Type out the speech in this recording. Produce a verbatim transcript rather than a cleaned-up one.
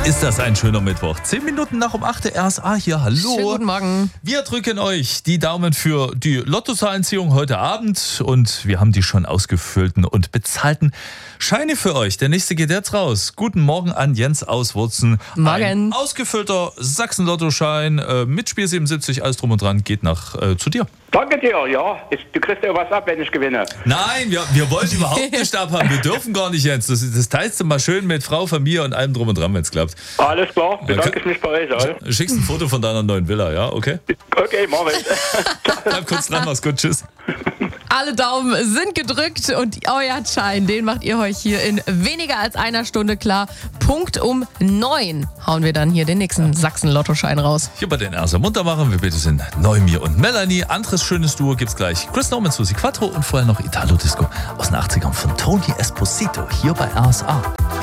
Ist das ein schöner Mittwoch? Zehn Minuten nach um acht, R S A hier, hallo. Schönen guten Morgen. Wir drücken euch die Daumen für die Lottozahlenziehung heute Abend und wir haben die schon ausgefüllten und bezahlten Scheine für euch. Der nächste geht jetzt raus. Guten Morgen an Jens aus Wurzen. Morgen. Ein ausgefüllter Sachsen-Lottoschein äh, mit Spiel siebenundsiebzig, alles drum und dran, geht nach äh, zu dir. Danke dir, ja. Ich, du kriegst ja was ab, wenn ich gewinne. Nein, wir, wir wollen überhaupt nicht abhaben. Wir dürfen gar nicht, Jens. Das, das teilst du mal schön mit Frau, Familie und allem drum und dran, wenn es klappt. Alles klar, bedanke ich mich bei euch. Also. Schickst ein Foto von deiner neuen Villa, ja? Okay? Okay, mach ich. Bleib kurz dran, mach's gut, tschüss. Alle Daumen sind gedrückt und euer Schein, den macht ihr euch hier in weniger als einer Stunde klar. Punkt um neun hauen wir dann hier den nächsten Sachsen-Lottoschein raus. Hier bei den Erster munter machen wir bitte sind Neumir und Melanie. Anderes schönes Duo gibt's gleich. Chris Norman, Susi Quattro und vorher noch Italo Disco aus den achtzigern von Tony Esposito hier bei R S A.